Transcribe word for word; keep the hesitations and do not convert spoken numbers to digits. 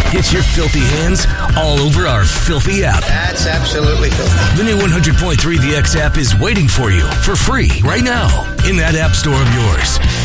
Get your filthy hands all over our filthy app. That's absolutely filthy. The new one hundred point three The X app is waiting for you for free right now in that app store of yours.